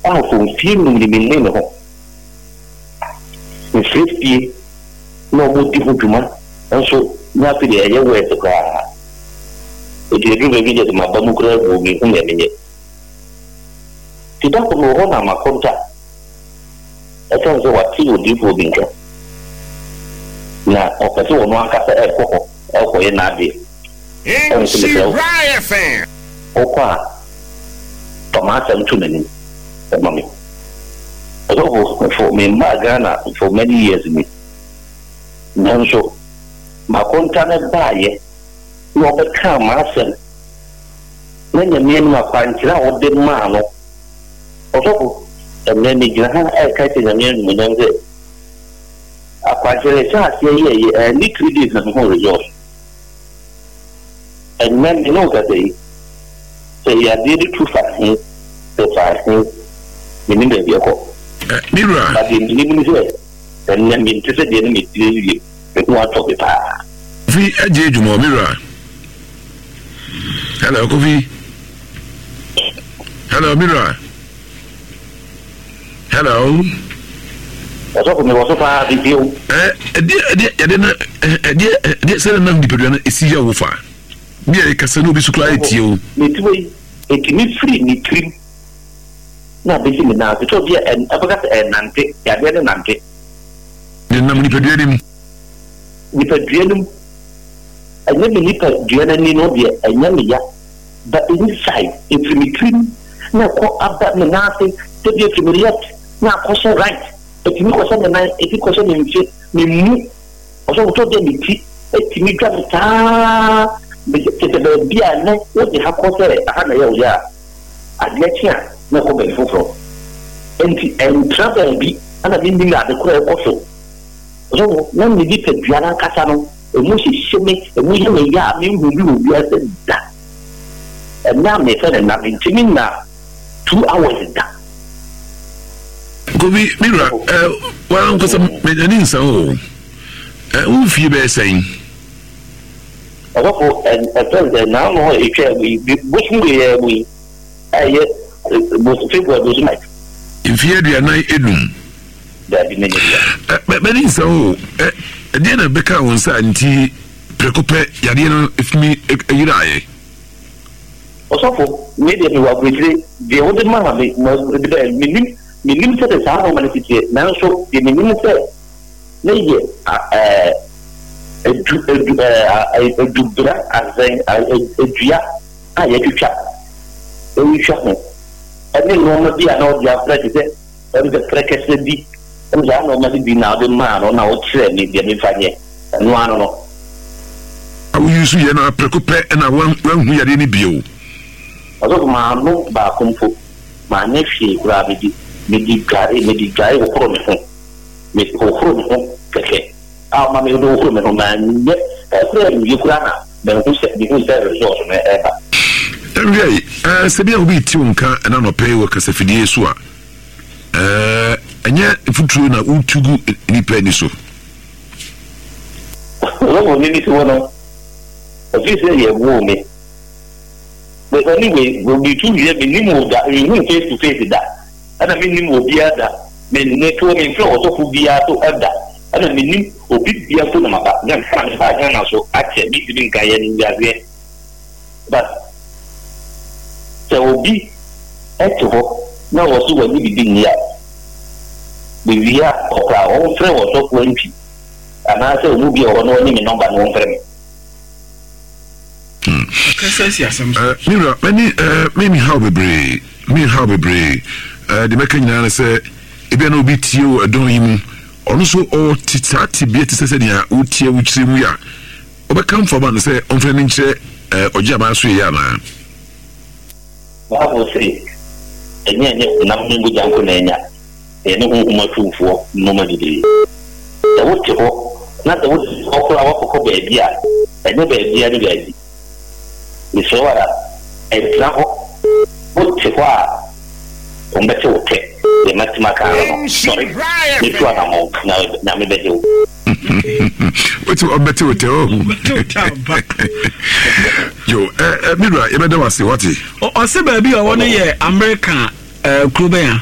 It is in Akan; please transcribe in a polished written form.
from film in the name in 50 no more different woman, and so nothing there where to cry. It is really that my Bamugra will be in a minute. To that one, I'm a contact. I can't say what he would do for me. Now, of the one can say alcohol, alcohol in Nabi. Riot fan. Oka Thomas and too many. Mommy. For me, Magana for many years. Me. And so, my contact buy you overcome myself. Then the men were finding out the man. Also, and then the Jahan I catching a man when I say, I quite a chance, yeah, need to do some more resource. And men know that they say, I did it to find him, to find him, meaning the vehicle. Mira, but in living way, and then interested in me, the one of the power. V. Ajumo Mira. Hello, Kofi. Hello, Mira. Hello. That's what we also far the deal. Dear, sir, none of the Pedro is here with her. Dear Cassano, be so quiet to you. It can free me cream. Now, begin now, because we are an abagat and Nante, Yabia and Nante. The number of him. With a dream. I never need a dream, no dear, and Yamia. But inside, if we cream, now call up that nothing to be to me left. Now, also right. If you question the night, if you question me, also told them if you grab the car, the beer, what they have caused a hundred years. I'd let you know come from. And travel be, and I didn't know the crowd also. So, when we did the Diana Casano, a mushy shimmy, a million yard, me who will be as that. And now they said, and I've been singing now 2 hours in that. Gobi Mira, well, because I'm making so. Who feel better saying? And now, which we most people was like. If you had your night, Edum. There be many. But many so. Dinner Becca on Santi, Precope, Yadino, if me, Irae. Also, maybe we were with the older man, me limited the sound of my now so the minister maybe a dubra as a dia I had to chat. You shot me. And then normally I know the president and the president and I normally be now the man on our train in the Mifanye and one or no. I will use you and I precope and I won't we had any bill. I don't mind no back home for my nephew gravity. Me guy who promised me who okay. Our mammy do women man, you grana, then who said because there is also ever. Sabia will be tunka and I don't pay work as a fiddy swa. And yet, if you true now, too good any penny so. No, maybe to one of this area woo me. But anyway, we'll be 2 years minimum that we will face to face that. And I mean, will be other men, network and flow to be out to other. And I mean, will be here to them about them. I also actually be Gayan in their but there will be at all. Now, also, when we begin here, we are of our own friend or so 20. And I say, we'll be on only number one friend. Mira, maybe how we brave, the Meccan say, if you know beat you, don't him, also all titati be to say, Utia, which we are. Overcome for one say, on friendly or Jabasuyana. I will say, and yet, nothing with Uncle Nanya, and no more true for normally. The wood to hope, not the wood of our baby, and no baby, any baby. We saw a example, what to what. On better okay, the Matimaka. Sorry, which one now me better. What's on better tell? Yo, Mira, you better was what? Oh, say baby, I want to hear American, Club.